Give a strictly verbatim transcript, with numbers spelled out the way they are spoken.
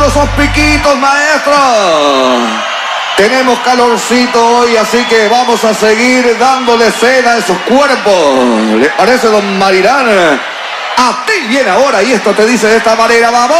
sacando esos piquitos, maestro. Tenemos calorcito hoy, así que vamos a seguir dándole cena a esos cuerpos. ¿Le parece, don Marirán? A ti viene ahora y esto te dice de esta manera, vamos.